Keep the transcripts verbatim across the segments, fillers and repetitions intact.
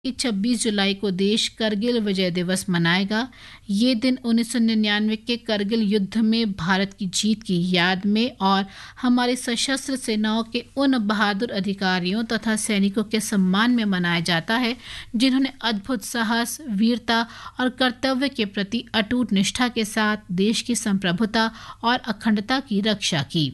कि छब्बीस जुलाई को देश करगिल विजय दिवस मनाएगा। ये दिन उन्नीस सौ निन्यानवे के करगिल युद्ध में भारत की जीत की याद में और हमारी सशस्त्र सेनाओं के उन बहादुर अधिकारियों तथा सैनिकों के सम्मान में मनाया जाता है जिन्होंने अद्भुत साहस, वीरता और कर्तव्य के प्रति अटूट निष्ठा के साथ देश की संप्रभुता और अखंडता की रक्षा की।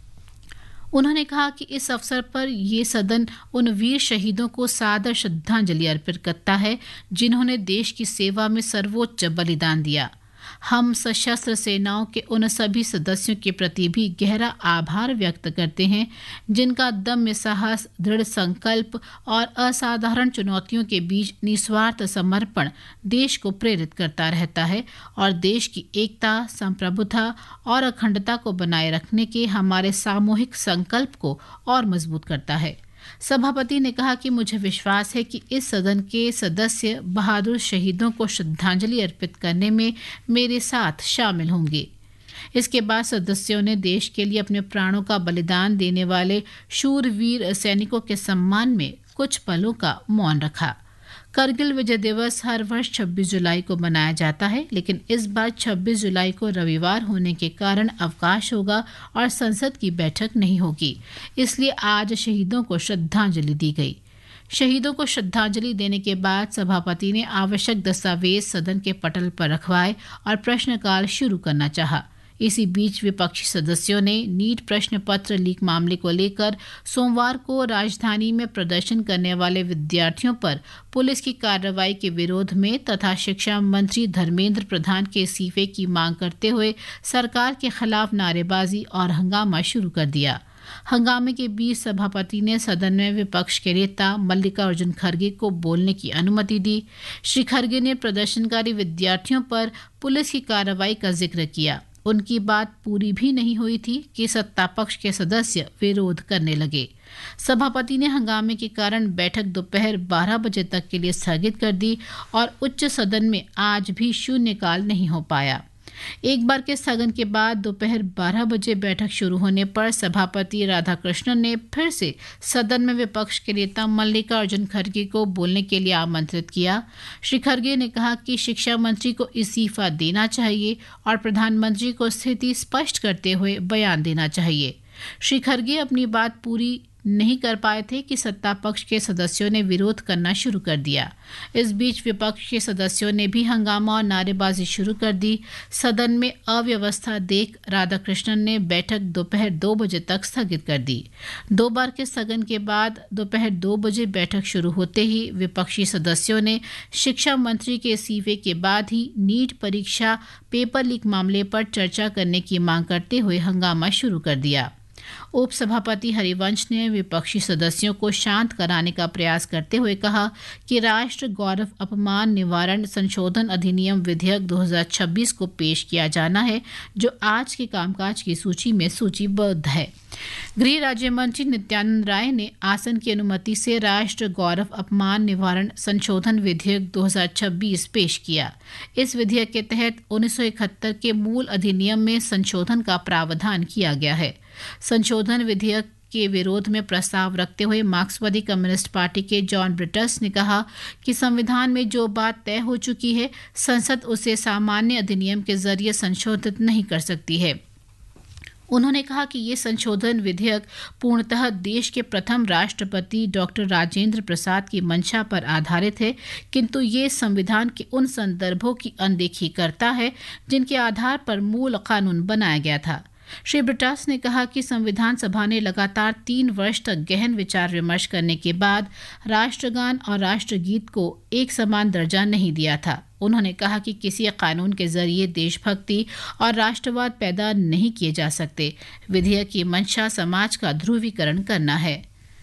उन्होंने कहा कि इस अवसर पर ये सदन उन वीर शहीदों को सादर श्रद्धांजलि अर्पित करता है जिन्होंने देश की सेवा में सर्वोच्च बलिदान दिया। हम सशस्त्र सेनाओं के उन सभी सदस्यों के प्रति भी गहरा आभार व्यक्त करते हैं जिनका दम्य साहस, दृढ़ संकल्प और असाधारण चुनौतियों के बीच निस्वार्थ समर्पण देश को प्रेरित करता रहता है और देश की एकता, संप्रभुता और अखंडता को बनाए रखने के हमारे सामूहिक संकल्प को और मजबूत करता है। सभापति ने कहा कि मुझे विश्वास है कि इस सदन के सदस्य बहादुर शहीदों को श्रद्धांजलि अर्पित करने में मेरे साथ शामिल होंगे। इसके बाद सदस्यों ने देश के लिए अपने प्राणों का बलिदान देने वाले शूरवीर सैनिकों के सम्मान में कुछ पलों का मौन रखा। करगिल विजय दिवस हर वर्ष छब्बीस जुलाई को मनाया जाता है, लेकिन इस बार छब्बीस जुलाई को रविवार होने के कारण अवकाश होगा और संसद की बैठक नहीं होगी। इसलिए आज शहीदों को श्रद्धांजलि दी गई। शहीदों को श्रद्धांजलि देने के बाद सभापति ने आवश्यक दस्तावेज सदन के पटल पर रखवाए और प्रश्नकाल शुरू करना चाहा। इसी बीच विपक्षी सदस्यों ने नीट प्रश्न पत्र लीक मामले को लेकर सोमवार को राजधानी में प्रदर्शन करने वाले विद्यार्थियों पर पुलिस की कार्रवाई के विरोध में तथा शिक्षा मंत्री धर्मेंद्र प्रधान के इस्तीफे की मांग करते हुए सरकार के खिलाफ नारेबाजी और हंगामा शुरू कर दिया। हंगामे के बीच सभापति ने सदन में विपक्ष के नेता मल्लिकार्जुन खड़गे को बोलने की अनुमति दी। श्री खड़गे ने प्रदर्शनकारी विद्यार्थियों पर पुलिस की कार्रवाई का जिक्र किया। उनकी बात पूरी भी नहीं हुई थी कि सत्तापक्ष के सदस्य विरोध करने लगे। सभापति ने हंगामे के कारण बैठक दोपहर बारह बजे तक के लिए स्थगित कर दी और उच्च सदन में आज भी शून्यकाल नहीं हो पाया। एक बार के स्थगन के बाद दोपहर बारह बजे बैठक शुरू होने पर सभापति राधाकृष्णन ने फिर से सदन में विपक्ष के नेता मल्लिकार्जुन खड़गे को बोलने के लिए आमंत्रित किया। श्री खड़गे ने कहा कि शिक्षा मंत्री को इस्तीफा देना चाहिए और प्रधानमंत्री को स्थिति स्पष्ट करते हुए बयान देना चाहिए। श्री खड़गे अपनी बात पूरी नहीं कर पाए थे कि सत्ता पक्ष के सदस्यों ने विरोध करना शुरू कर दिया। इस बीच विपक्ष के सदस्यों ने भी हंगामा और नारेबाजी शुरू कर दी। सदन में अव्यवस्था देख राधाकृष्णन ने बैठक दोपहर दो बजे तक स्थगित कर दी। दो बार के स्थगन के बाद दोपहर दो बजे बैठक शुरू होते ही विपक्षी सदस्यों ने शिक्षा मंत्री के इस्तीफे के बाद ही नीट परीक्षा पेपर लीक मामले पर चर्चा करने की मांग करते हुए हंगामा शुरू कर दिया। उप सभापति हरिवंश ने विपक्षी सदस्यों को शांत कराने का प्रयास करते हुए कहा कि राष्ट्र गौरव अपमान निवारण संशोधन अधिनियम विधेयक दो हज़ार छब्बीस को पेश किया जाना है, जो आज के कामकाज की सूची में सूचीबद्ध है। गृह राज्य मंत्री नित्यानंद राय ने आसन की अनुमति से राष्ट्र गौरव अपमान निवारण संशोधन विधेयक दो हज़ार छब्बीस पेश किया। इस विधेयक के तहत उन्नीस सौ इकहत्तर के मूल अधिनियम में संशोधन का प्रावधान किया गया है। संशोधन विधेयक के विरोध में प्रस्ताव रखते हुए मार्क्सवादी कम्युनिस्ट पार्टी के जॉन ब्रिटस ने कहा कि संविधान में जो बात तय हो चुकी है, संसद उसे सामान्य अधिनियम के जरिए संशोधित नहीं कर सकती है। उन्होंने कहा कि ये संशोधन विधेयक पूर्णतः देश के प्रथम राष्ट्रपति डॉक्टर राजेंद्र प्रसाद की मंशा पर आधारित है, किंतु ये संविधान के उन संदर्भों की अनदेखी करता है जिनके आधार पर मूल कानून बनाया गया था। श्री ब्रिटास ने कहा कि संविधान सभा ने लगातार तीन वर्ष तक गहन विचार विमर्श करने के बाद राष्ट्रगान और राष्ट्रगीत को एक समान दर्जा नहीं दिया था। उन्होंने कहा कि किसी कानून के जरिए देशभक्ति और राष्ट्रवाद पैदा नहीं किए जा सकते। विधेयक की मंशा समाज का ध्रुवीकरण करना है।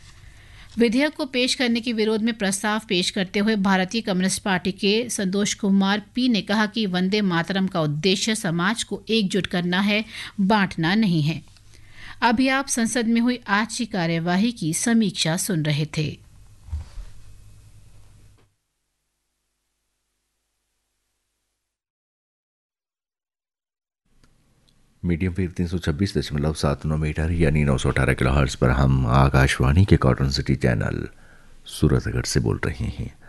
विधेयक को पेश करने के विरोध में प्रस्ताव पेश करते हुए भारतीय कम्युनिस्ट पार्टी के संतोष कुमार पी ने कहा कि वंदे मातरम का उद्देश्य समाज को एकजुट करना है, बांटना नहीं है। अभी आप संसद में हुई आज की कार्यवाही की समीक्षा सुन रहे थे। मीडियम वेव तीन सौ छब्बीस दशमलव सात नौ मीटर यानी नौ सौ अठारह किलो हर्ट्ज पर हम आकाशवाणी के कॉटन सिटी चैनल सूरतगढ़ से बोल रहे हैं।